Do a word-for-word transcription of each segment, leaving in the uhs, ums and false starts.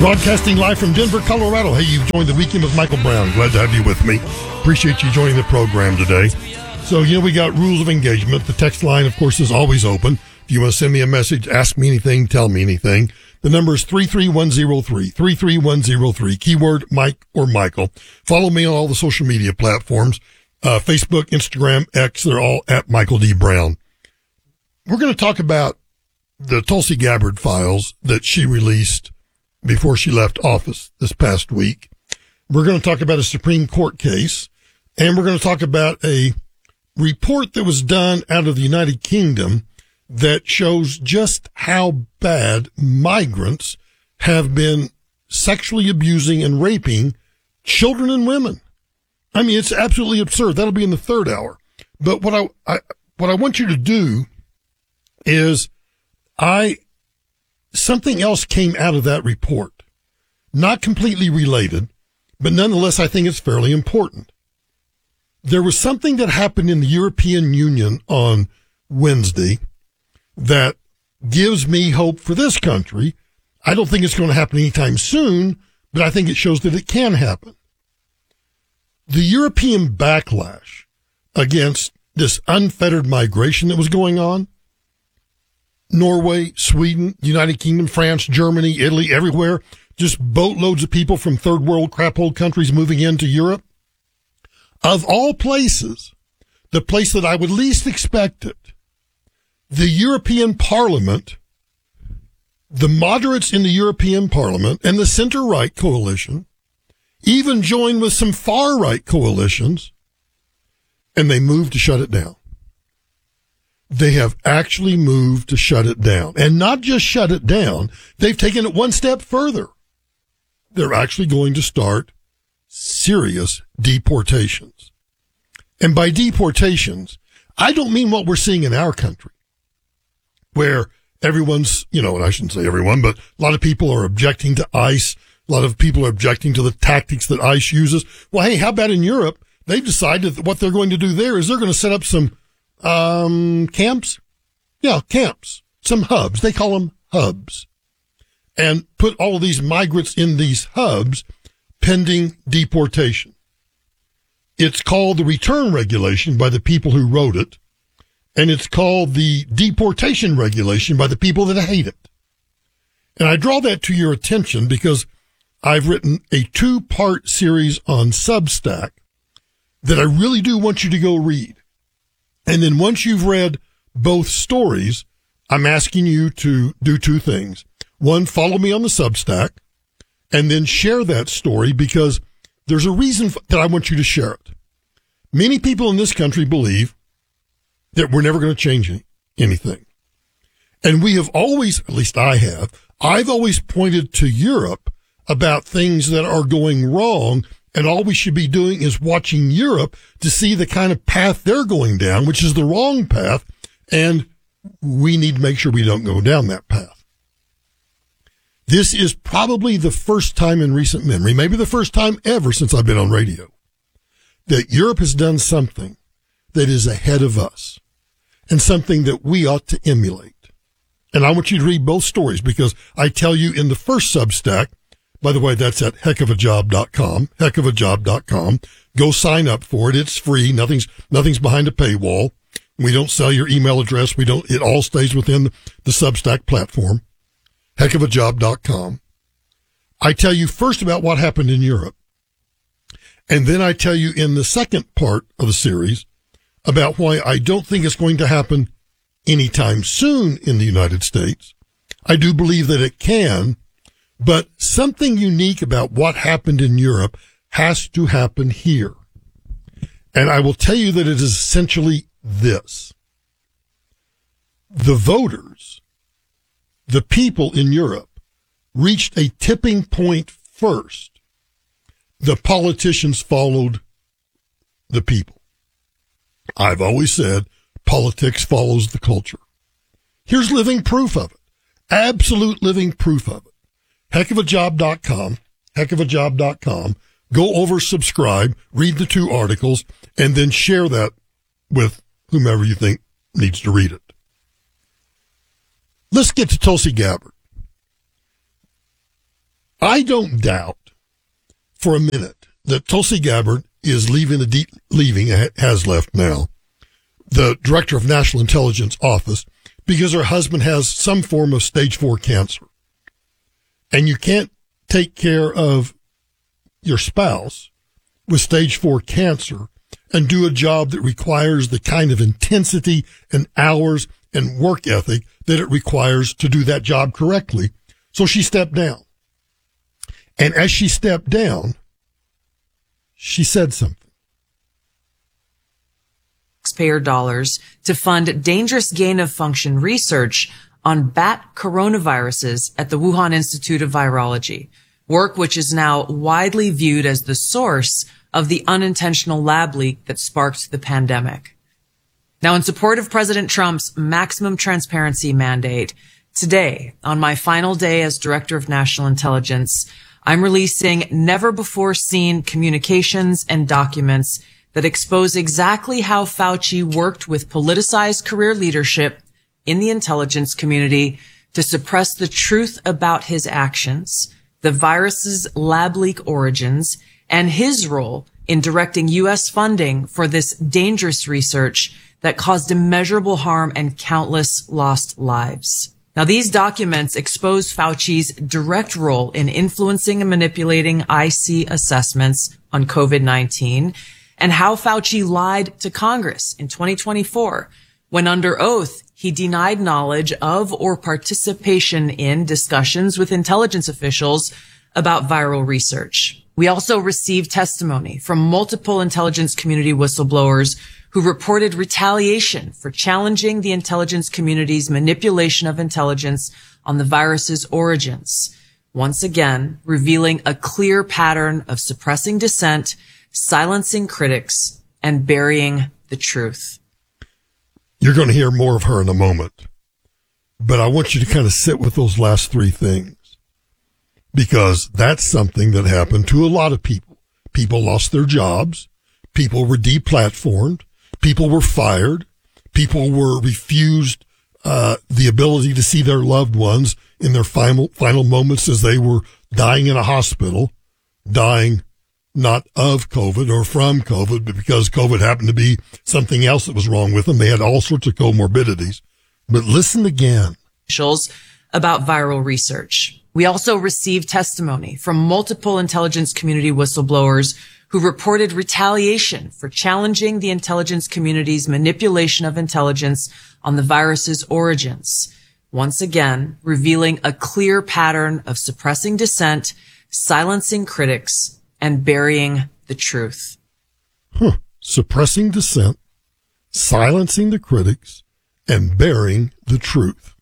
Broadcasting live from Denver, Colorado. Hey, you've joined the Weekend with Michael Brown. Glad to have you with me. Appreciate you joining the program today. So, you know, we got rules of engagement. The text line, of course, is always open. If you want to send me a message, ask me anything, tell me anything. The number is three three one zero three, three three one zero three, keyword Mike or Michael. Follow me on all the social media platforms, uh, Facebook, Instagram, X. They're all at Michael D. Brown. We're going to talk about the Tulsi Gabbard files that she released before she left office this past week. We're going to talk about a Supreme Court case, and we're going to talk about a report that was done out of the United Kingdom that shows just how bad migrants have been sexually abusing and raping children and women. I mean, it's absolutely absurd. That'll be in the third hour. But what I, I what I want you to do is I something else came out of that report, not completely related, but nonetheless, I think it's fairly important. There was something that happened in the European Union on Wednesday that gives me hope for this country. I don't think it's going to happen anytime soon, but I think it shows that it can happen. The European backlash against this unfettered migration that was going on, Norway, Sweden, United Kingdom, France, Germany, Italy, everywhere, just boatloads of people from third world crap hole countries moving into Europe. Of all places, the place that I would least expect it, the European Parliament, the moderates in the European Parliament and the center-right coalition even joined with some far-right coalitions, and they moved to shut it down. They have actually moved to shut it down. And not just shut it down, they've taken it one step further. They're actually going to start serious deportations. And by deportations, I don't mean what we're seeing in our country, where everyone's, you know, and I shouldn't say everyone, but a lot of people are objecting to ICE. A lot of people are objecting to the tactics that ICE uses. Well, hey, how about in Europe? They've decided that what they're going to do there is they're going to set up some Um, camps? Yeah, camps. Some hubs. They call them hubs. And put all of these migrants in these hubs pending deportation. It's called the return regulation by the people who wrote it. And it's called the deportation regulation by the people that hate it. And I draw that to your attention because I've written a two-part series on Substack that I really do want you to go read. And then once you've read both stories, I'm asking you to do two things. One, follow me on the Substack, and then share that story because there's a reason that I want you to share it. Many people in this country believe that we're never going to change any, anything. And we have always, at least I have, I've always pointed to Europe about things that are going wrong. And all we should be doing is watching Europe to see the kind of path they're going down, which is the wrong path. And we need to make sure we don't go down that path. This is probably the first time in recent memory, maybe the first time ever since I've been on radio, that Europe has done something that is ahead of us and something that we ought to emulate. And I want you to read both stories because I tell you in the first Substack, by the way, that's at heck of a job dot com, heck of a job dot com. Go sign up for it. It's free. Nothing's, nothing's behind a paywall. We don't sell your email address. We don't, it all stays within the, the Substack platform, heck of a job dot com. I tell you first about what happened in Europe. And then I tell you in the second part of the series about why I don't think it's going to happen anytime soon in the United States. I do believe that it can. But something unique about what happened in Europe has to happen here. And I will tell you that it is essentially this. The voters, the people in Europe, reached a tipping point first. The politicians followed the people. I've always said politics follows the culture. Here's living proof of it. Absolute living proof of it. heck of a job dot com, heck of a job dot com. Go over, subscribe, read the two articles, and then share that with whomever you think needs to read it. Let's get to Tulsi Gabbard. I don't doubt for a minute that Tulsi Gabbard is leaving the de- leaving has left now the director of National Intelligence Office because her husband has some form of stage four cancer, and you can't take care of your spouse with stage four cancer and do a job that requires the kind of intensity and hours and work ethic that it requires to do that job correctly. So she stepped down. And as she stepped down, she said something. Taxpayer dollars to fund dangerous gain-of-function research on bat coronaviruses at the Wuhan Institute of Virology, work which is now widely viewed as the source of the unintentional lab leak that sparked the pandemic. Now, in support of President Trump's maximum transparency mandate, today, on my final day as Director of National Intelligence, I'm releasing never-before-seen communications and documents that expose exactly how Fauci worked with politicized career leadership in the intelligence community to suppress the truth about his actions, the virus's lab leak origins, and his role in directing U S funding for this dangerous research that caused immeasurable harm and countless lost lives. Now, these documents expose Fauci's direct role in influencing and manipulating I C assessments on COVID nineteen and how Fauci lied to Congress in twenty twenty-four when under oath he denied knowledge of or participation in discussions with intelligence officials about viral research. We also received testimony from multiple intelligence community whistleblowers who reported retaliation for challenging the intelligence community's manipulation of intelligence on the virus's origins, once again revealing a clear pattern of suppressing dissent, silencing critics, and burying the truth. You're going to hear more of her in a moment, but I want you to kind of sit with those last three things, because that's something that happened to a lot of people. People lost their jobs. People were deplatformed. People were fired. People were refused uh, the ability to see their loved ones in their final final moments as they were dying in a hospital, dying not of COVID or from COVID, but because COVID happened to be something else that was wrong with them. They had all sorts of comorbidities. But listen again. About viral research. We also received testimony from multiple intelligence community whistleblowers who reported retaliation for challenging the intelligence community's manipulation of intelligence on the virus's origins, once again revealing a clear pattern of suppressing dissent, silencing critics, and burying the truth. Huh. Suppressing dissent, silencing the critics, and burying the truth.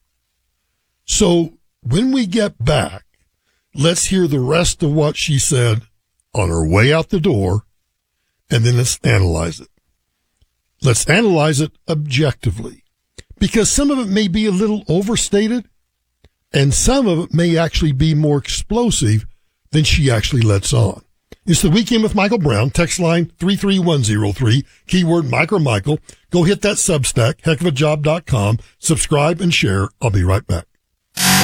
So when we get back, let's hear the rest of what she said on her way out the door, and then let's analyze it. Let's analyze it objectively, because some of it may be a little overstated, and some of it may actually be more explosive than she actually lets on. It's the Weekend with Michael Brown. Text line three three one zero three, keyword Mike or Michael. Go hit that Substack, heck of a job dot com. Subscribe and share. I'll be right back.